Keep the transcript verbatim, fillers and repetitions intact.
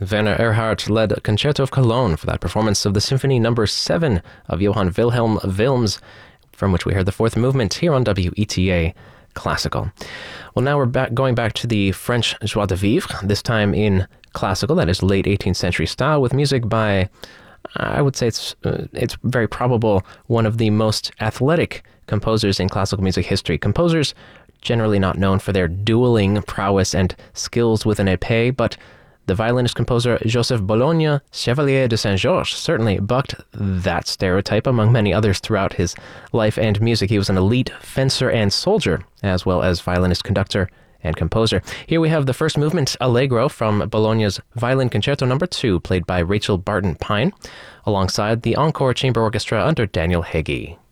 Werner Erhard led Concerto of Cologne for that performance of the Symphony Number seven of Johann Wilhelm Wilms, from which we heard the fourth movement here on W E T A Classical. Well, now we're back, going back to the French joie de vivre, this time in classical, that is late eighteenth century style, with music by, I would say it's uh, it's very probable, one of the most athletic composers in classical music history. Composers generally not known for their dueling prowess and skills with an épée, but the violinist-composer Joseph Bologna, Chevalier de Saint-Georges, certainly bucked that stereotype among many others throughout his life and music. He was an elite fencer and soldier, as well as violinist, conductor, and composer. Here we have the first movement, Allegro, from Bologna's Violin Concerto Number two, played by Rachel Barton Pine, alongside the Encore Chamber Orchestra under Daniel Hegyi.